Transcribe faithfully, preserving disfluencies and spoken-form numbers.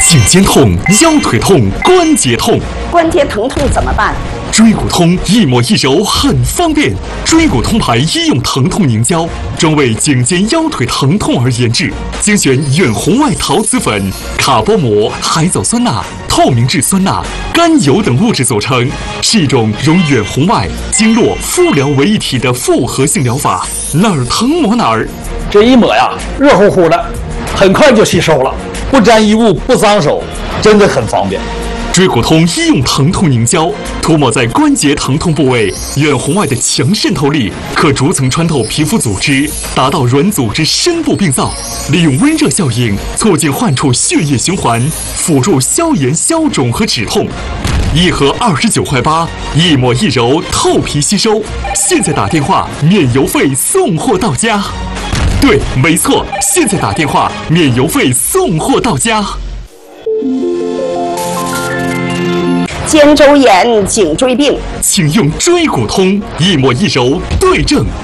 颈肩痛、腰腿痛、关节痛， 关节疼痛怎么办？ 椎骨通一抹一揉很方便。椎骨通牌医用疼痛凝胶，专为颈肩腰腿疼痛而研制，精选远红外陶瓷粉、卡波膜、海藻酸钠、透明质酸钠、甘油等物质组成，是一种融远红外、经络、敷疗为一体的复合性疗法，哪儿疼抹哪儿。 这一抹呀，热乎乎的，很快就吸收了，不沾衣物，不脏手，真的很方便。 椎骨通医用疼痛凝胶，涂抹在关节疼痛部位，远红外的强渗透力可逐层穿透皮肤组织，达到软组织深部病灶，利用温热效应促进患处血液循环，辅助消炎消肿和止痛。一盒二十九块八，一抹一揉，透皮吸收。现在打电话免邮费送货到家。对，没错，现在打电话免邮费送货到家。 肩周炎、颈椎病， 请用椎骨通，一抹一揉对症。